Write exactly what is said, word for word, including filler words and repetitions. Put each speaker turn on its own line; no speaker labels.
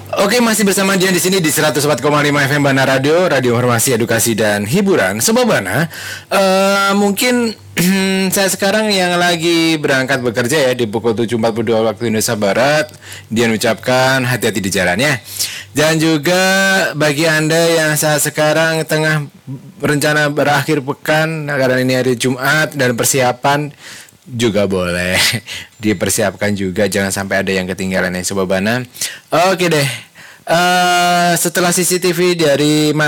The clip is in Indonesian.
Oke, masih bersama Dian di sini di seratus empat koma lima F M Bana Radio, radio informasi, edukasi dan hiburan. Sobat Bana, uh, mungkin saya sekarang yang lagi berangkat bekerja ya di pukul tujuh empat puluh dua waktu Indonesia Barat, Dian ucapkan hati-hati di jalan ya. Dan juga bagi Anda yang saat sekarang tengah berencana berakhir pekan, karena ini hari Jumat dan persiapan juga boleh dipersiapkan juga, jangan sampai ada yang ketinggalan ya Sobat Bana. Oke deh, uh, setelah C C T V dari